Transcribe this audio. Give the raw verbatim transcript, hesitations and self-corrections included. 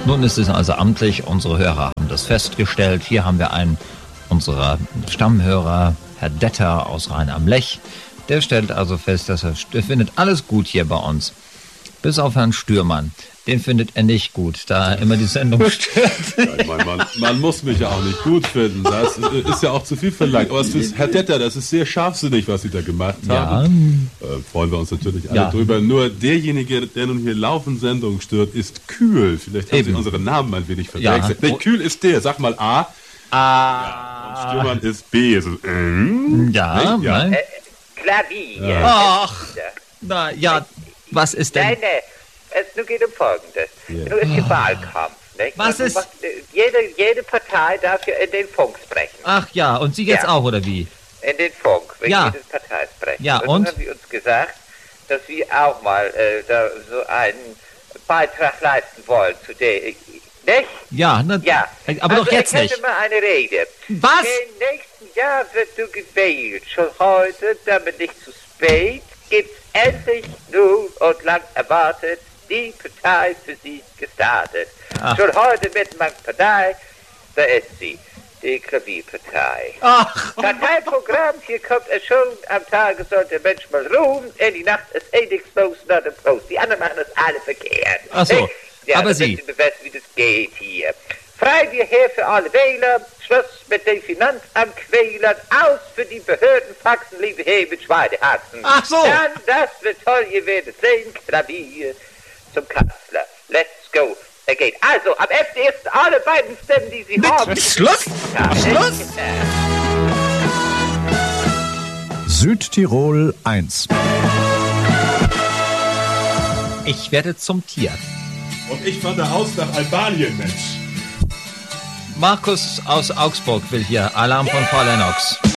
Nun ist es also amtlich, unsere Hörer haben das festgestellt. Hier haben wir einen unserer Stammhörer, Herr Detter aus Rhein am Lech. Der stellt also fest, dass er, er findet alles gut hier bei uns. Bis auf Herrn Stürmann. Den findet er nicht gut, da er immer die Sendung stört. Ja, ich meine, man, man muss mich ja auch nicht gut finden. Das ist ja auch zu viel verlangt. Aber ist, Herr Detter, das ist sehr scharfsinnig, was Sie da gemacht haben. Ja. Äh, freuen wir uns natürlich alle ja. drüber. Nur derjenige, der nun hier laufend Sendungen stört, ist Kühl. Vielleicht haben Eben. Sie unsere Namen ein wenig verwechselt. Ja. Nee, Kühl ist der. Sag mal A. A. Ja. Und Stürmann ist B. Also, ähm, ja, nee? ja. Nein. Äh, Klavier. Ja. Ach, na ja, was ist denn? Nein, nein. Es nur geht um Folgendes. Yeah. Nur ist hier Wahlkampf. Nicht? Was ist? Macht, jede, jede Partei darf ja in den Funk sprechen. Ach ja, und Sie jetzt ja. auch, oder wie? In den Funk, wenn ja. jede Partei sprechen. Ja, und? und? Dann haben Sie uns gesagt, dass wir auch mal äh, da so einen Beitrag leisten wollen zu der... Nicht? Ja, na, ja. aber also doch jetzt ich nicht. hätte mal eine Rede. Was? Im nächsten Jahr wird du gewählt. Schon heute, damit nicht zu spät, gibt's endlich nun und lang erwartet die Partei für Sie gestartet. Ach. Schon heute mit meiner Partei, da ist sie, die Klavierpartei. Ach. Parteiprogramm, hier kommt es schon, am Tage soll der Mensch mal ruhen, in die Nacht ist eh nichts los, not im Post. Die anderen machen das alle verkehrt. Ach so, ja, aber Sie... Sie wissen, wie das geht hier. Frei wir her für alle Wähler, Schluss mit den Finanzamtquälern, aus für die Behördenfaxen, liebe He mit Schweinehaxen. Ach so. Dann, das wird toll, ihr werdet sehen, Klavier zum Kanzler. Let's go. Er geht. Also, am elften ersten alle beiden Stimmen, die Sie mit, haben. Mit Schluss? Ja, Schluss? Südtirol eins. Ich werde zum Tier. Und ich wandere aus nach Albanien, Mensch. Markus aus Augsburg will hier Alarm von Frau Lennox.